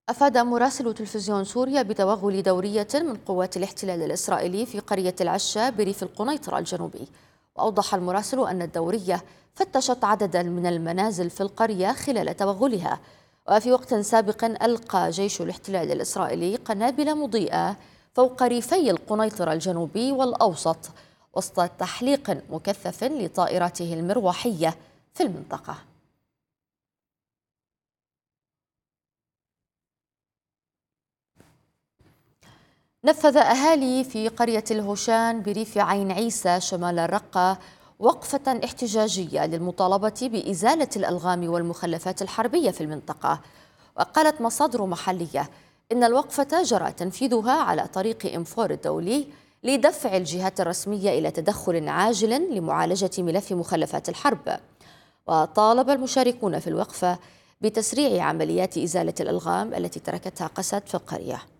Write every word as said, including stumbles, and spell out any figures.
أفاد مراسل تلفزيون سوريا بتوغل دورية من قوات الاحتلال الإسرائيلي في قرية العشة بريف القنيطرة الجنوبي. وأوضح المراسل أن الدورية فتشت عددا من المنازل في القرية خلال توغلها. وفي وقت سابق ألقى جيش الاحتلال الإسرائيلي قنابل مضيئة فوق ريفي القنيطرة الجنوبي والأوسط وسط تحليق مكثف لطائراته المروحية في المنطقة. نفذ أهالي في قرية الهوشان بريف عين عيسى شمال الرقة وقفة احتجاجية للمطالبة بإزالة الألغام والمخلفات الحربية في المنطقة. وقالت مصادر محلية إن الوقفة جرى تنفيذها على طريق إنفور الدولي لدفع الجهات الرسمية إلى تدخل عاجل لمعالجة ملف مخلفات الحرب. وطالب المشاركون في الوقفة بتسريع عمليات إزالة الألغام التي تركتها قسد في القرية.